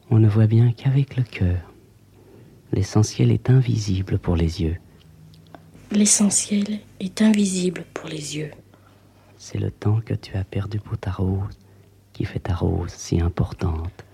On ne voit bien qu'avec le cœur. L'essentiel est invisible pour les yeux. L'essentiel est invisible pour les yeux. C'est le temps que tu as perdu pour ta rose qui fait ta rose si importante.